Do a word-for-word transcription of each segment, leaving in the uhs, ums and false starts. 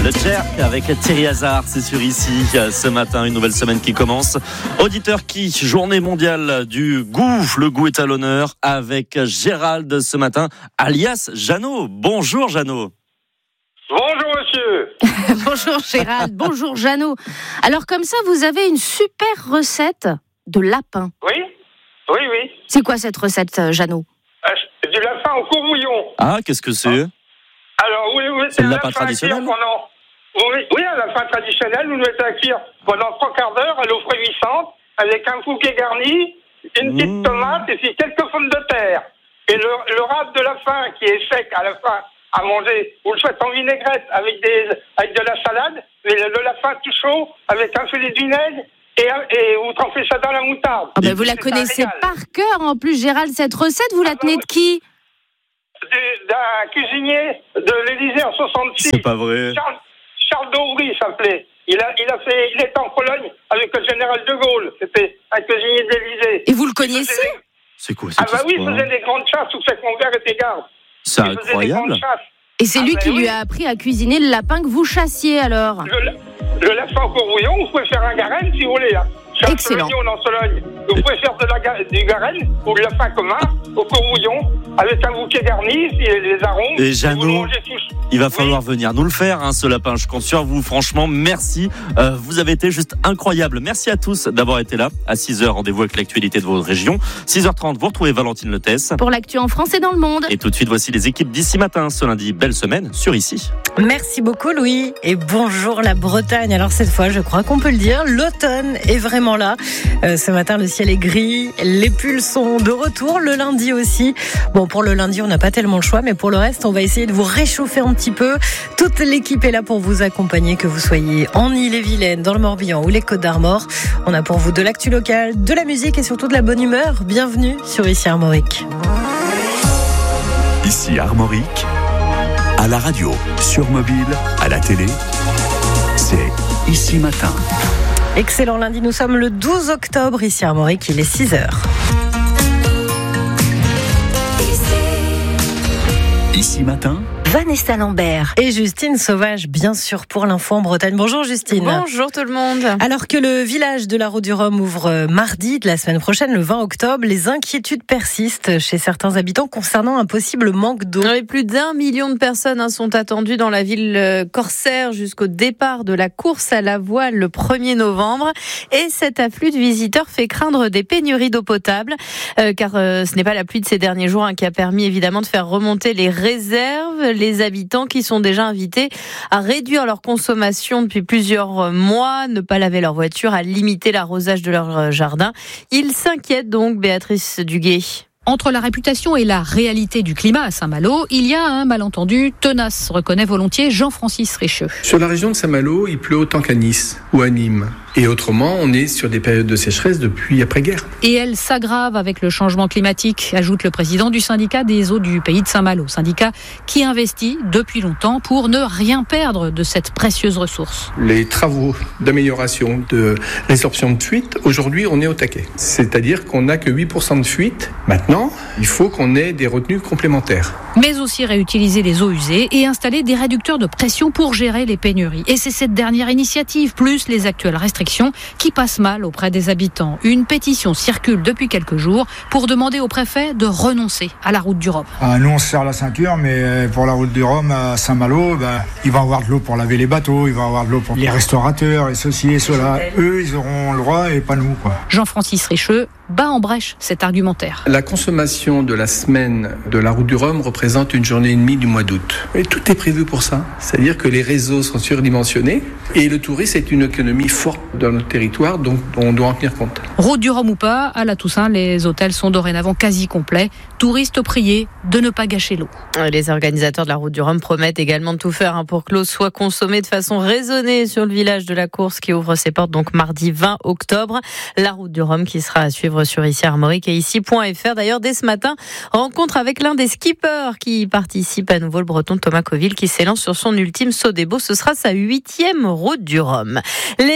Le Jerk avec Thierry Hazard, c'est sur ici ce matin, une nouvelle semaine qui commence. Auditeur qui, journée mondiale du goût, le goût est à l'honneur avec Gérald ce matin, alias Jeannot. Bonjour Jeannot. Bonjour monsieur. Bonjour Gérald, bonjour Jeannot. Alors comme ça, vous avez une super recette de lapin. Oui, oui, oui. C'est quoi cette recette, Jeannot? euh, Du lapin au courbouillon. Ah, qu'est-ce que c'est? Alors, vous, vous C'est le lapin traditionnel pendant... Oui, oui, un lapin traditionnel, vous le mettez à cuire pendant trois quarts d'heure à l'eau frémissante, avec un bouquet garni, une petite mmh. tomate et puis quelques pommes de terre. Et le, le râpe de lapin qui est sec à la fin à manger, vous le faites en vinaigrette avec, des, avec de la salade, mais le, le lapin tout chaud avec un filet de vinaigre et, et vous trempez ça dans la moutarde. Ah ben vous la connaissez par cœur en plus, Gérald, cette recette, vous la tenez de qui? D'un cuisinier de l'Élysée en soixante-six. C'est pas vrai. Charles, Charles d'Aubry s'appelait. Il a, il a fait, il était en Pologne avec le général de Gaulle. C'était un cuisinier de l'Élysée. Et vous le connaissez? des... C'est quoi Ah bah oui, il faisait des grandes chasses où fait que mon père était garde. C'est il incroyable. Et c'est ah lui bah qui oui. lui a appris à cuisiner le lapin que vous chassiez alors. Le, le lapin au courbouillon, vous pouvez faire un garenne si vous voulez. Hein. Excellent. En Sologne. Vous pouvez faire de la, du garenne ou le lapin commun au courbouillon avec un bouquet garni et les arômes. Et Jeannot, il va oui. falloir venir nous le faire, hein, ce lapin. Je compte sur vous, franchement, merci. Euh, vous avez été juste incroyable. Merci à tous d'avoir été là. À six heures, rendez-vous avec l'actualité de votre région. six heures trente, vous retrouvez Valentine Letès. Pour l'actu en France et dans le monde. Et tout de suite, voici les équipes d'ici matin. Ce lundi, belle semaine sur Ici. Merci beaucoup Louis et bonjour la Bretagne. Alors cette fois, je crois qu'on peut le dire, l'automne est vraiment là. Euh, ce matin, le ciel est gris, les pulls sont de retour, le lundi aussi. Bon, pour le lundi, on n'a pas tellement le choix, mais pour le reste, on va essayer de vous réchauffer un petit peu. Toute l'équipe est là pour vous accompagner, que vous soyez en Ille-et-Vilaine, dans le Morbihan ou les Côtes-d'Armor. On a pour vous de l'actu locale, de la musique et surtout de la bonne humeur. Bienvenue sur Ici Armorique. Ici Armorique, à la radio, sur mobile, à la télé, c'est Ici Matin. Excellent lundi, nous sommes le douze octobre, ici à Armorique, il est six heures. Ici Matin, Vanessa Lambert et Justine Sauvage, bien sûr, pour l'info en Bretagne. Bonjour Justine. Bonjour tout le monde. Alors que le village de la Route du Rhum ouvre mardi de la semaine prochaine, le vingt octobre, les inquiétudes persistent chez certains habitants concernant un possible manque d'eau. Oui, plus d'un million de personnes hein, sont attendues dans la ville corsaire jusqu'au départ de la course à la voile le premier novembre. Et cet afflux de visiteurs fait craindre des pénuries d'eau potable, euh, car euh, ce n'est pas la pluie de ces derniers jours hein, qui a permis évidemment de faire remonter les réserves. Les habitants qui sont déjà invités à réduire leur consommation depuis plusieurs mois, ne pas laver leur voiture, à limiter l'arrosage de leur jardin. Ils s'inquiètent donc, Béatrice Duguay. Entre la réputation et la réalité du climat à Saint-Malo, il y a un malentendu tenace, reconnaît volontiers Jean-Francis Richeux. Sur la région de Saint-Malo, il pleut autant qu'à Nice ou à Nîmes. Et autrement, on est sur des périodes de sécheresse depuis après-guerre. Et elle s'aggrave avec le changement climatique, ajoute le président du syndicat des eaux du pays de Saint-Malo. Syndicat qui investit depuis longtemps pour ne rien perdre de cette précieuse ressource. Les travaux d'amélioration de résorption de fuite, aujourd'hui, on est au taquet. C'est-à-dire qu'on n'a que huit pour cent de fuite. Maintenant, il faut qu'on ait des retenues complémentaires. Mais aussi réutiliser les eaux usées et installer des réducteurs de pression pour gérer les pénuries. Et c'est cette dernière initiative, plus les actuelles restrictions, qui passe mal auprès des habitants. Une pétition circule depuis quelques jours pour demander au préfet de renoncer à la route du Rhum. Ah, nous on se serre la ceinture, mais pour la route du Rhum à Saint-Malo, ben, il va y avoir de l'eau pour laver les bateaux, il va y avoir de l'eau pour les restaurateurs et ceci et cela. Eux, ils auront le droit et pas nous, quoi. Jean-Francis Richeux bat en brèche cet argumentaire. La consommation de la semaine de la route du Rhum représente une journée et demie du mois d'août. Et tout est prévu pour ça. C'est-à-dire que les réseaux sont surdimensionnés et le tourisme est une économie forte dans notre territoire, donc on doit en tenir compte. Route du Rhum ou pas, à la Toussaint, les hôtels sont dorénavant quasi complets. Touristes priés de ne pas gâcher l'eau. Les organisateurs de la route du Rhum promettent également de tout faire hein, pour que l'eau soit consommée de façon raisonnée sur le village de la course qui ouvre ses portes donc mardi vingt octobre. La route du Rhum qui sera à suivre sur Ici Armorique et ici point f r. D'ailleurs, dès ce matin, rencontre avec l'un des skippers qui participe à nouveau, le breton Thomas Coville, qui s'élance sur son ultime saut des beaux. Ce sera sa huitième route du Rhum. Les lycéens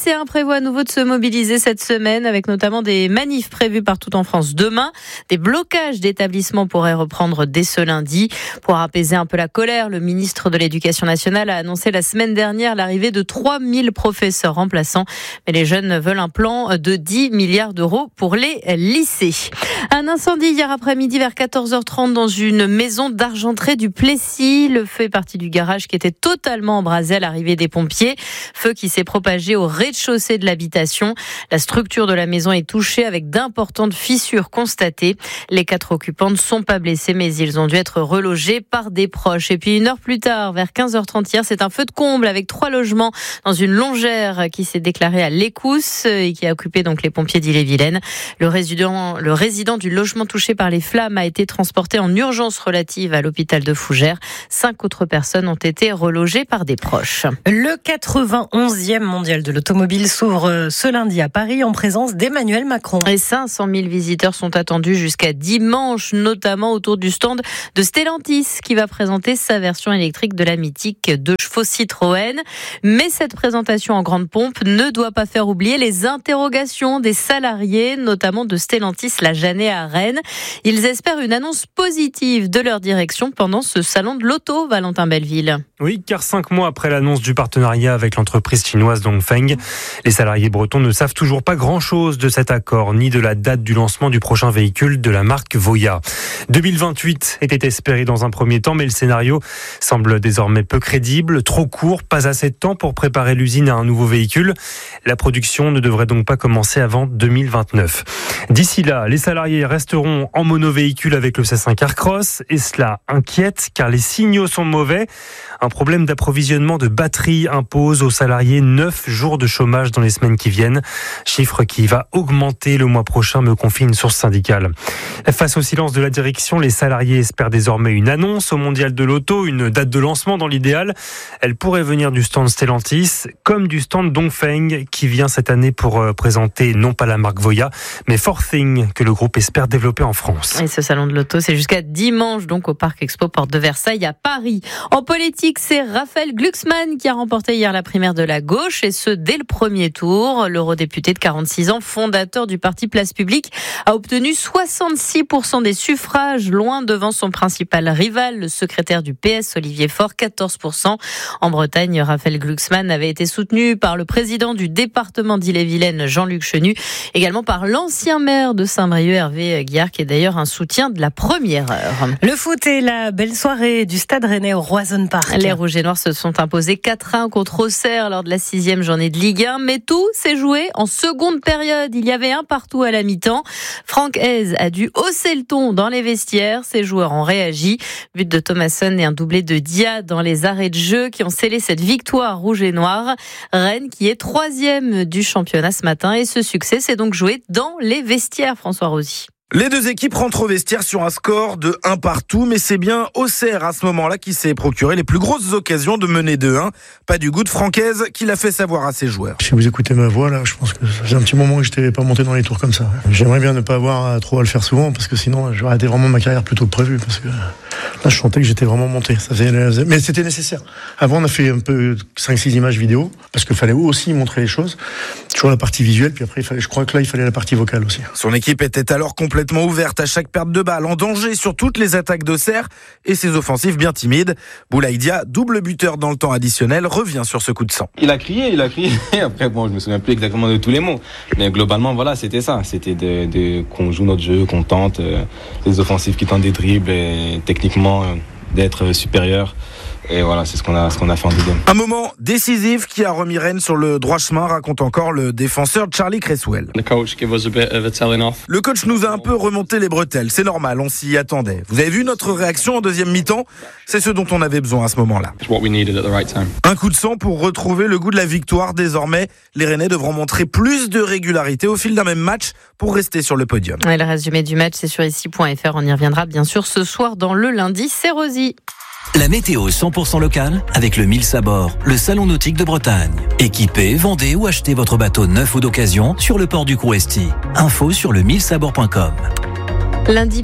lycéens prévoient à nouveau de se mobiliser cette semaine avec notamment des manifs prévus partout en France demain. Des blocages d'établissements pourraient reprendre dès ce lundi. Pour apaiser un peu la colère, le ministre de l'Éducation nationale a annoncé la semaine dernière l'arrivée de trois mille professeurs remplaçants. Mais les jeunes veulent un plan de dix milliards d'euros pour les lycées. Un incendie hier après-midi vers quatorze heures trente dans une maison d'Argentré du Plessis. Le feu est parti du garage qui était totalement embrasé à l'arrivée des pompiers. Feu qui s'est propagé au rez-de-chaussée de l'habitation. La structure de la maison est touchée avec d'importantes fissures constatées. Les quatre occupants ne sont pas blessés, mais ils ont dû être relogés par des proches. Et puis une heure plus tard, vers quinze heures trente hier, c'est un feu de comble avec trois logements dans une longère qui s'est déclarée à l'Écousse et qui a occupé donc les pompiers d'Ille-et-Vilaine. Le résident, le résident du logement touché par les flammes a été transporté en urgence relative à l'hôpital de Fougères. Cinq autres personnes ont été relogées par des proches. Le quatre-vingt-onzième mondial de l'automobile s'ouvre ce lundi à Paris en présence d'Emmanuel Macron. Et cinq cent mille visiteurs sont attendus jusqu'à dimanche, notamment autour du stand de Stellantis qui va présenter sa version électrique de la mythique deux chevaux Citroën. Mais cette présentation en grande pompe ne doit pas faire oublier les interrogations des salariés, notamment de Stellantis la Jeannet à Rennes. Ils espèrent une annonce positive de leur direction pendant ce salon de l'auto, Valentin Belleville. Oui, car cinq mois après l'annonce du partenariat avec l'entreprise chinoise Dongfeng, les salariés bretons ne savent toujours pas grand-chose de cet accord, ni de la date du lancement du prochain véhicule de la marque Voya. deux mille vingt-huit était espéré dans un premier temps, mais le scénario semble désormais peu crédible, trop court, pas assez de temps pour préparer l'usine à un nouveau véhicule. La production ne devrait donc pas commencer avant deux mille vingt-neuf. D'ici là, les salariés resteront en monovéhicule avec le C cinq Aircross, et cela inquiète car les signaux sont mauvais. Un problème d'approvisionnement de batterie impose aux salariés neuf jours de chômage dans les semaines qui viennent. Chiffre qui va augmenter le mois prochain, me confie une source syndicale. Face au silence de la direction, les salariés espèrent désormais une annonce au mondial de l'auto, une date de lancement dans l'idéal. Elle pourrait venir du stand Stellantis, comme du stand Dongfeng, qui vient cette année pour présenter non pas la marque Voya, mais Forthing, que le groupe espère développer en France. Et ce salon de l'auto, c'est jusqu'à dimanche, donc au Parc Expo Porte de Versailles à Paris. En politique, c'est Raphaël Glucksmann qui a remporté hier la primaire de la gauche, et ce dès le premier tour. L'eurodéputé de quarante-six ans, fondateur du parti Place Publique, a obtenu soixante-six pour cent des suffrages, loin devant son principal rival, le secrétaire du P S, Olivier Faure, quatorze pour cent. En Bretagne, Raphaël Glucksmann avait été soutenu par le président du département d'Ille-et-Vilaine, Jean-Luc Chenu, également par l'ancien maire de Saint-Brieuc, Hervé Guillard, qui est d'ailleurs un soutien de la première heure. Le foot et la belle soirée du Stade Rennais au Roison Park. Les Rouges et Noirs se sont imposés quatre un contre Auxerre lors de la sixième journée de Ligue un, mais tout s'est joué en seconde période. Il y avait un partout à la mi-temps. Franck Hez a dû hausser le ton dans les vestiaires. Ses joueurs ont réagi. But de Thomasson et un doublé de Dia dans les arrêts de jeu qui ont scellé cette victoire rouge et noire. Rennes qui est troisième du championnat ce matin, et ce succès s'est donc joué dans les vestiaires, François Rosy. Les deux équipes rentrent au vestiaire sur un score de un partout, mais c'est bien Auxerre à ce moment-là qui s'est procuré les plus grosses occasions de mener deux un. Pas du goût de Francaise qui l'a fait savoir à ses joueurs. Si vous écoutez ma voix là, je pense que ça faisait un petit moment que je n'étais pas monté dans les tours comme ça. J'aimerais bien ne pas avoir trop à le faire souvent, parce que sinon j'aurais arrêté vraiment ma carrière plus tôt que prévu, parce que là je sentais que j'étais vraiment monté. Ça faisait... Mais c'était nécessaire. Avant on a fait un peu cinq six images vidéo, parce qu'il fallait aussi montrer les choses. Toujours la partie visuelle, puis après il fallait, je crois que là il fallait la partie vocale aussi. Son équipe était alors complètement ouverte à chaque perte de balle, en danger sur toutes les attaques d'Auxerre et ses offensives bien timides. Boulaïdia, double buteur dans le temps additionnel, revient sur ce coup de sang. Il a crié, il a crié. Après, bon, je me souviens plus exactement de tous les mots, mais globalement, voilà, c'était ça. C'était de, de, qu'on joue notre jeu, qu'on tente, euh, les offensives qui tentent des dribbles et techniquement euh, d'être supérieur. Et voilà, c'est ce qu'on a, ce qu'on a fait en deuxième. Un moment décisif qui a remis Rennes sur le droit chemin, raconte encore le défenseur Charlie Cresswell. The coach gave us a bit of a telling off. Le coach nous a un peu remonté les bretelles, c'est normal, on s'y attendait. Vous avez vu notre réaction en deuxième mi-temps ? C'est ce dont on avait besoin à ce moment-là. It's what we needed at the right time. Un coup de sang pour retrouver le goût de la victoire. Désormais, les Rennais devront montrer plus de régularité au fil d'un même match pour rester sur le podium. Et le résumé du match, c'est sur ici point f r. On y reviendra bien sûr ce soir dans le lundi. C'est Rosy. La météo cent pour cent locale avec le Mills à bord, le salon nautique de Bretagne. Équipez, vendez ou achetez votre bateau neuf ou d'occasion sur le port du Crouesty. Info sur le mills à bord point com. Lundi pluvieux ?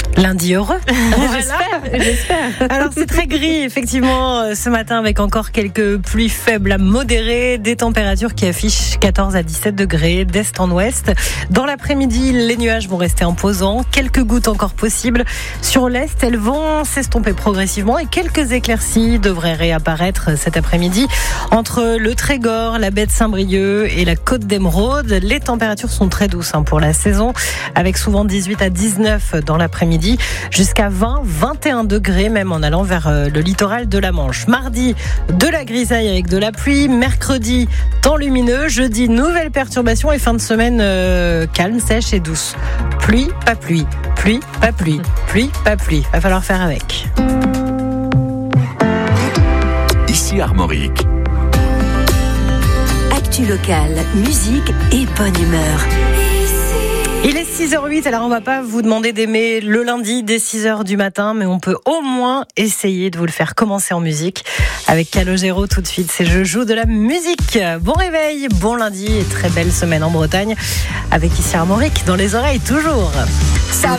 Lundi heureux. J'espère, j'espère. Alors c'est très gris effectivement ce matin avec encore quelques pluies faibles à modérées, des températures qui affichent quatorze à dix-sept degrés d'est en ouest. Dans l'après-midi, les nuages vont rester imposants, quelques gouttes encore possibles. Sur l'est, elles vont s'estomper progressivement et quelques éclaircies devraient réapparaître cet après-midi entre le Trégor, la baie de Saint-Brieuc et la Côte d'Émeraude. Les températures sont très douces hein, pour la saison, avec souvent dix-huit à dix-neuf dans l'après-midi, jusqu'à vingt, vingt et un degrés même en allant vers le littoral de la Manche. Mardi, de la grisaille avec de la pluie. Mercredi, temps lumineux. Jeudi, nouvelle perturbation et fin de semaine euh, calme, sèche et douce. Pluie, pas pluie. Pluie, pas pluie. Pluie, pas pluie. Va falloir faire avec. Ici Armorique. Actu locale, musique et bonne humeur. Il est six heures huit, alors on va pas vous demander d'aimer le lundi dès six heures du matin, mais on peut au moins essayer de vous le faire commencer en musique. Avec Calogero tout de suite, c'est Je joue de la musique. Bon réveil, bon lundi et très belle semaine en Bretagne. Avec ici Armorique dans les oreilles toujours. Ça